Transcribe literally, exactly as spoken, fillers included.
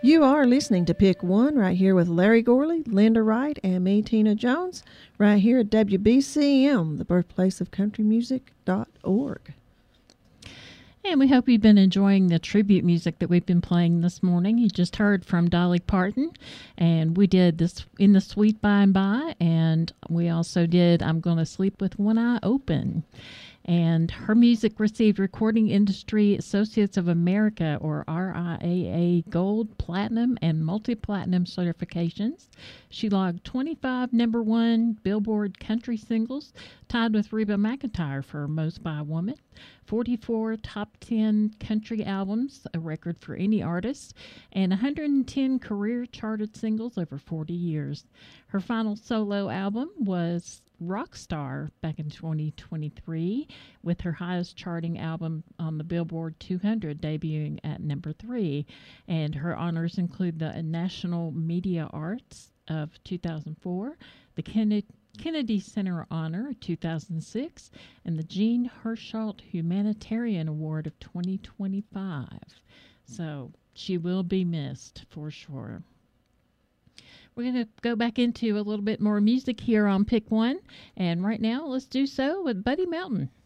You are listening to Pick One right here with Larry Gorley, Linda Wright, and me, Tina Jones, right here at W B C M, the birthplace of country music dot org. And we hope you've been enjoying the tribute music that we've been playing this morning. You just heard from Dolly Parton, and we did this In the Sweet By and By, and we also did I'm Gonna Sleep with One Eye Open. And her music received Recording Industry Associates of America, or R I A A, Gold, Platinum, and Multi-Platinum certifications. She logged twenty-five number one Billboard country singles, tied with Reba McEntire for Most by a Woman, forty-four top ten country albums, a record for any artist, and one hundred ten career charted singles over forty years. Her final solo album was Rockstar back in twenty twenty-three, with her highest charting album on the Billboard two hundred debuting at number three. And her honors include the National Media Arts of two thousand four, the Kennedy Kennedy Center Honor two thousand six, and the Jean Hersholt Humanitarian Award of twenty twenty-five. So she will be missed for sure. We're going to go back into a little bit more music here on Pick One, and right now let's do so with Buddy Melton.